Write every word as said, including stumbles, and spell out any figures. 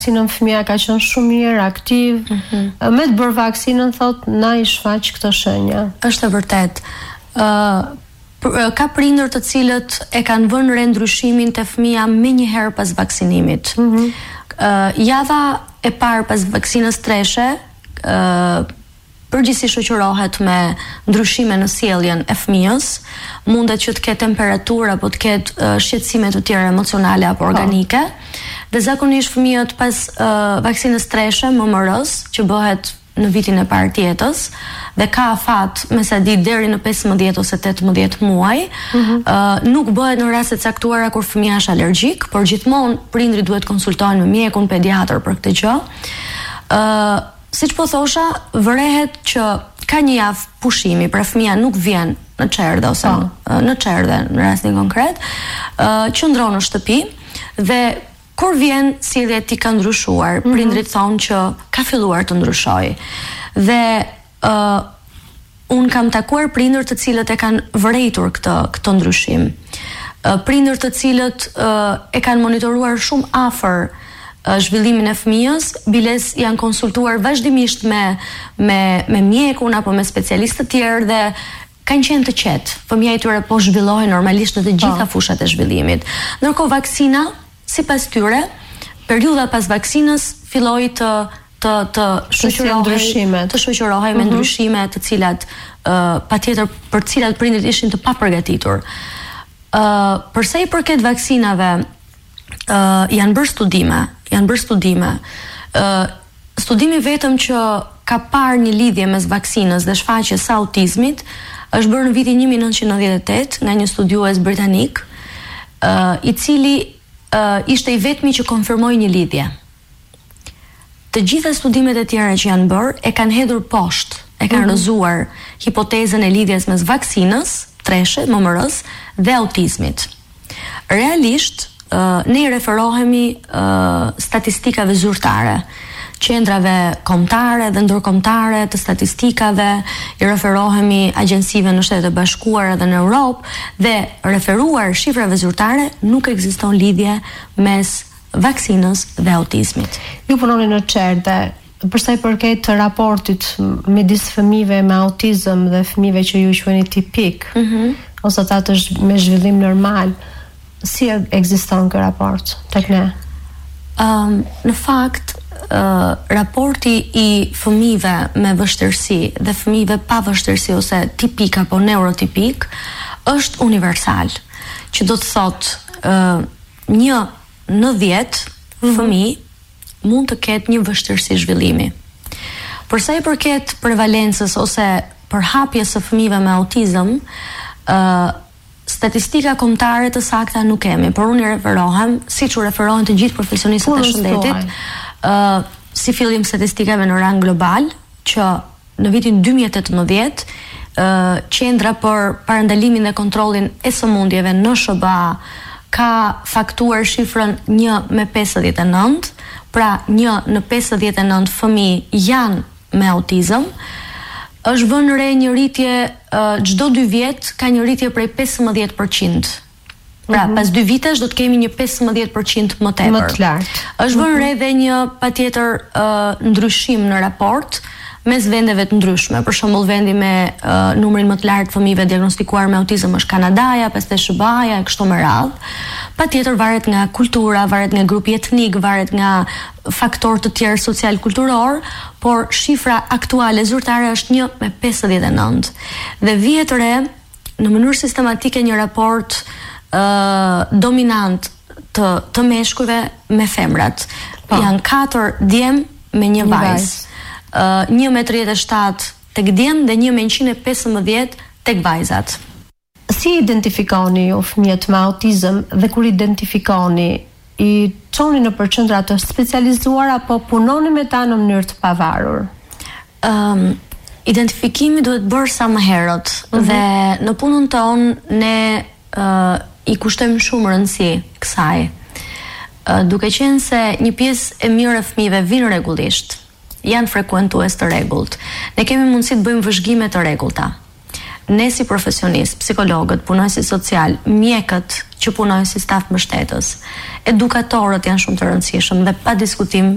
vaksinën fëmia ka qenë shumë mirë, aktiv. Mm-hmm. Me të bërë vaksinën, thot, na i shfaq këto shenja. Është e vërtet. Uh, ka prindër të cilët e kanë vënë re ndryshimin te fëmia më një herë pas vaksinimit. Mm-hmm. uh, java e parë pas vaksinës treshe, uh, përgjithsisht shoqërohet me ndryshime në sjelljen e fëmijës, mundet që të ketë temperaturë apo të ketë uh, shqetësime të tjera emocionale apo organike. Oh. Dhe zakonisht fëmijët pas uh, vaksinës treshe, M M R-s, që bëhet në vitin e parë të jetës dhe ka afat me sa di deri në pesëmbëdhjetë ose tetëmbëdhjetë muaj, mm-hmm. uh, nuk bëhet në raste të caktuara kur fëmia është alergjik, por gjithmonë prindrit duhet konsultohen me mjekun pediatër për këtë gjë. Ë uh, Siç po thosha, vërehet që ka një javë pushimi, pra fëmia nuk vjen në çerdhe ose oh. në çerdhe në rastin konkret, uh, qëndron në shtëpi dhe kur vjen sjellja e tij ka ndryshuar, mm-hmm. prindrit thonë që ka filluar të ndryshojë. Dhe uh, un kam takuar prindër të cilët e kanë vërejtur këtë këtë ndryshim. Uh, prindër të cilët uh, e kanë monitoruar shumë afër zhvillimin e fëmijës, biles janë konsultuar vazhdimisht me me me mjekun apo me specialistë të tjerë dhe kanë qenë të qetë. Fëmia e tyre po zhvillohej normalisht në të gjitha oh. fushat e zhvillimit. Ndërkohë vaksina, sipas tyre, periudha pas vaksinës filloi të të të shoqërohej të shoqërohej me ndryshime të cilat uh, patjetër për të cilat prindërit ishin të papërgatitur. Ë uh, për sa i përket vaksinave, uh, janë bërë studime janë bërë studime. Uh, studimi vetëm që ka parë një lidhje mes vaksinës dhe shfaqjes së autizmit është bërë në vitin një mijë nëntëqind e nëntëdhjetë e tetë nga një studiues britanik, uh, i cili uh, ishte i vetmi që konfirmoi një lidhje. Të gjitha studimet e tjera që janë bërë e kanë hedhur poshtë, e kanë mm-hmm. rrëzuar hipotezën e lidhjes mes vaksinës, treshe, M M R-s dhe autizmit. Realisht Uh, ne i referohemi uh, statistikave zyrtare, qendrave kombëtare dhe ndërkombëtare të statistikave, i referohemi agjensive në Shtetet e Bashkuara dhe në Europë, dhe referuar shifrave zyrtare nuk ekziston lidhje mes vaksinës dhe autizmit. Ju punoni në çerdhe, për sa i përket të raportit midis fëmijëve me autizëm dhe fëmijëve që ju quheni tipik, mm-hmm. ose ata të zh- me zhvillim normal, si ekziston ky raport tek ne? Um, në fakt, uh, raporti i fëmijëve me vështirësi dhe fëmijëve pa vështirësi ose tipik apo neurotipik është universal, që do të thotë uh, një në dhjetë mm-hmm. fëmijë mund të ketë një vështirësi zhvillimi. Për sa i përket prevalencës ose përhapjes së fëmijëve me autizëm, uh, statistika kombëtare të sakta nuk kemi, por unë i referohem, siç u referohen të gjithë profesionistët e shëndetit, uh, si fillim statistikave në rang global, që në vitin dy mijë e tetëmbëdhjetë, uh, qendra për parandalimin dhe kontrollin e sëmundjeve në S B A ka faktuar shifrën një me pesëdhjetë e nëntë, pra një në pesëdhjetë e nëntë fëmijë janë me autizëm. Është vënë re një rritje uh, çdo dy vjet ka një rritje prej pesëmbëdhjetë përqind. Pra, mm-hmm. pas dy vitesh do të kemi një pesëmbëdhjetë përqind më tepër. Më të lartë. Është vënë re dhe një patjetër uh, ndryshim në raport mes vendeve të ndryshme. Për shembull, vendi me uh, numrin më të lartë fëmijëve diagnostikuar me autizëm është Kanadaja, pastaj S B A-ja e kështu me radhë. Patjetër varet nga kultura, varet nga grupi etnik, varet nga faktorë të tjerë social-kulturor, por shifra aktuale zyrtare është një me pesëdhjetë e nëntë. Dhe vihet re në mënyrë sistematike një raport uh, dominant të të meshkujve me femrat. Po. Janë katër djem me një vajzë. Uh, një me tridhjetë e shtatë tek djem dhe një me njëqind e pesëmbëdhjetë tek vajzat. Si identifikoni ju fëmijët me autizëm dhe kur identifikoni, i çoni në përqendra të specializuara apo punoni me ta në mënyrë të pavarur? Um, identifikimi duhet bërë sa më herët mm-hmm. dhe në punën tonë ne uh, i kushtojmë shumë rëndësi kësaj. Uh, duke qenë se një pjesë e mirë e fëmijëve vinë rregullisht, janë frekuentues të rregullt. Ne kemi mundësi të bëjmë vëzhgime të rregullta. Ne si profesionistë, psikologët, punojësit social, mjekët që punojnë si staf mbështetës, edukatorët janë shumë të rëndësishëm dhe pa diskutim